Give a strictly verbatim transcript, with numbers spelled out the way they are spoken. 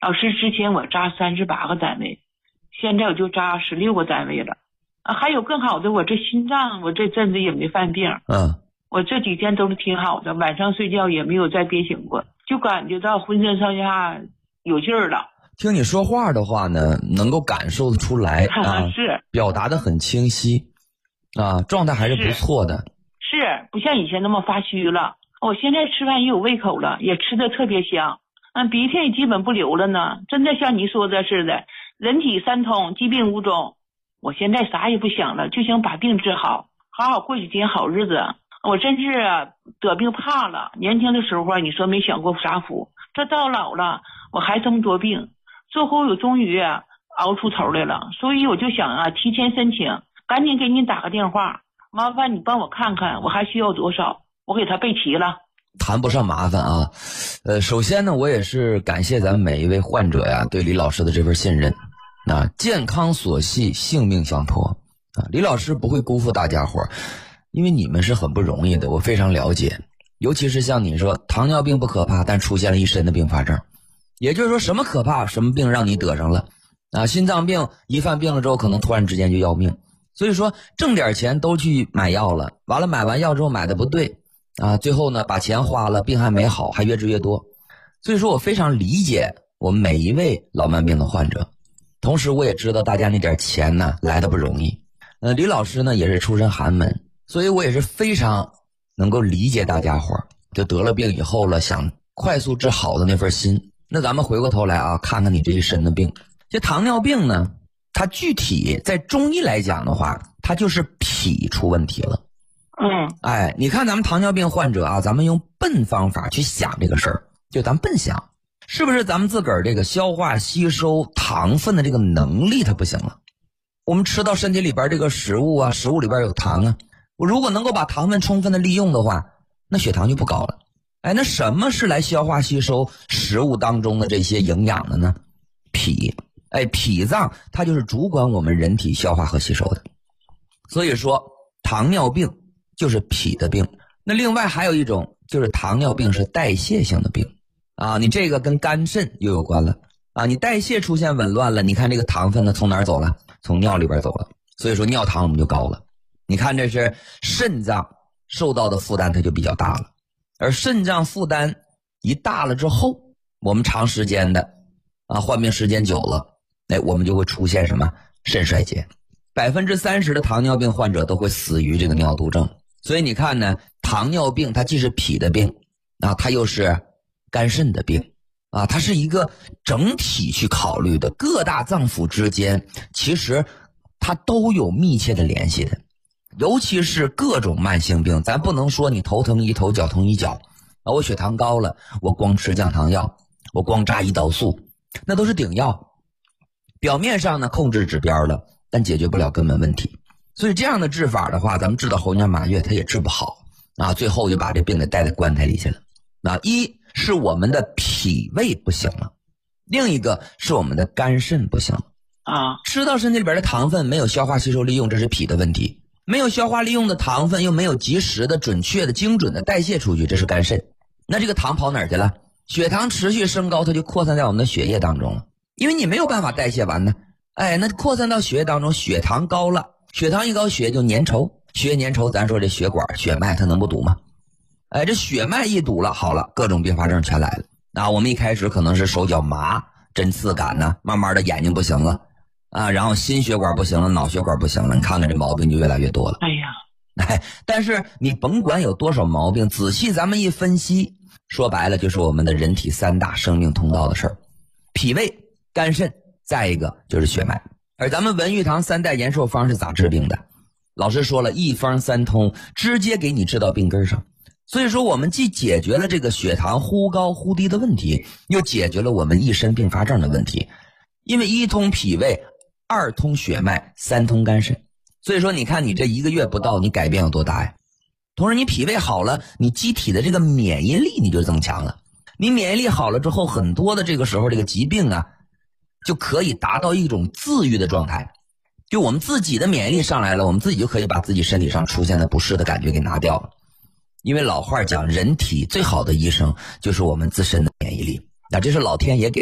老师之前我扎三十八个单位，现在我就扎十六个单位了。啊，还有更好的，我这心脏我这阵子也没犯病。 嗯， 我这几天都是挺好的，晚上睡觉也没有再憋醒过，就感觉到浑身上下有劲儿了。 听你说话的话呢，能够感受得出来啊， 是表达得很清晰啊，状态还是不错的。 是，是不像以前那么发虚了。我现在吃饭也有胃口了，也吃的特别香，嗯，鼻涕也基本不流了呢。真的像你说的似的，人体三通，疾病无踪。我现在啥也不想了，就想把病治好，好好过几天好日子。我真是得病怕了，年轻的时候你说没享过啥福，这到老了我还这么多病，最后我终于熬出头来了。所以我就想啊，提前申请，赶紧给你打个电话，麻烦你帮我看看我还需要多少，我给他备齐了。 谈不上麻烦啊，呃，首先呢，我也是感谢咱们每一位患者呀对李老师的这份信任。那健康所系，性命相托啊！李老师不会辜负大家伙，因为你们是很不容易的，我非常了解。尤其是像你说，糖尿病不可怕，但出现了一身的并发症，也就是说，什么可怕，什么病让你得上了啊？心脏病一犯病了之后，可能突然之间就要命。所以说，挣点钱都去买药了，完了买完药之后买的不对啊，最后呢把钱花了，病还没好，还越治越多。所以说我非常理解我们每一位老慢病的患者。同时我也知道大家那点钱呢来的不容易，呃，李老师呢也是出身寒门，所以我也是非常能够理解大家伙就得了病以后了想快速治好的那份心。那咱们回过头来啊，看看你这一身的病。这糖尿病呢，它具体在中医来讲的话，它就是脾出问题了。 嗯， 哎，你看咱们糖尿病患者啊，咱们用笨方法去想这个事儿，就咱笨想。是不是咱们自个儿这个消化吸收糖分的这个能力它不行了？我们吃到身体里边这个食物啊，食物里边有糖啊，我如果能够把糖分充分的利用的话，那血糖就不高了。哎，那什么是来消化吸收食物当中的这些营养的呢？脾。哎，脾脏它就是主管我们人体消化和吸收的。所以说糖尿病就是脾的病。那另外还有一种就是糖尿病是代谢性的病啊，你这个跟肝肾又有关了啊，你代谢出现紊乱了，你看这个糖分呢从哪儿走了？从尿里边走了，所以说尿糖我们就高了。你看这是肾脏受到的负担它就比较大了，而肾脏负担一大了之后，我们长时间的啊患病时间久了，哎，我们就会出现什么肾衰竭，百分之三十的糖尿病患者都会死于这个尿毒症。所以你看呢，糖尿病它既是脾的病啊，它又是肝肾的病啊，它是一个整体去考虑的，各大脏腑之间其实它都有密切的联系的。尤其是各种慢性病，咱不能说你头疼医头脚疼医脚啊，我血糖高了我光吃降糖药，我光扎胰岛素，那都是顶药，表面上呢控制指标了，但解决不了根本问题。所以这样的治法的话，咱们治到猴年马月它也治不好啊，最后就把这病给带在棺材里去了。那一是我们的脾胃不行了，另一个是我们的肝肾不行了啊， 吃到身体里边的糖分没有消化吸收利用，这是脾的问题。没有消化利用的糖分又没有及时的准确的精准的代谢出去，这是肝肾。那这个糖跑哪儿去了？血糖持续升高，它就扩散在我们的血液当中了，因为你没有办法代谢完呢。哎，那扩散到血液当中，血糖高了，血糖一高血液就粘稠，血液粘稠，咱说这血管血脉它能不堵吗？哎，这血脉一堵了，好了，各种并发症全来了。啊，我们一开始可能是手脚麻、针刺感呢，慢慢的眼睛不行了啊，然后心血管不行了，脑血管不行了，你看看这毛病就越来越多了。 哎呀， 哎，但是你甭管有多少毛病，仔细咱们一分析，说白了就是我们的人体三大生命通道的事儿：脾胃、肝肾，再一个就是血脉。而咱们文玉堂三代延寿方是咋治病的？老师说了，一方三通，直接给你治到病根上。所以说我们既解决了这个血糖忽高忽低的问题，又解决了我们一身并发症的问题。因为一通脾胃，二通血脉，三通肝肾。所以说你看你这一个月不到，你改变有多大呀？同时你脾胃好了，你机体的这个免疫力你就增强了。你免疫力好了之后，很多的这个时候这个疾病啊就可以达到一种自愈的状态。就我们自己的免疫力上来了，我们自己就可以把自己身体上出现的不适的感觉给拿掉了。因为老话讲，人体最好的医生就是我们自身的免疫力，那这是老天爷给